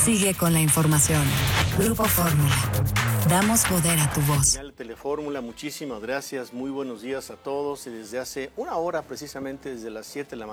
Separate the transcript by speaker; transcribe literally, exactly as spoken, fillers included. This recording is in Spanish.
Speaker 1: Sigue con la información. Grupo Fórmula. Damos poder a tu voz.
Speaker 2: Telefórmula, muchísimas gracias. Muy buenos días a todos. Y desde hace una hora, precisamente desde las siete de la mañana.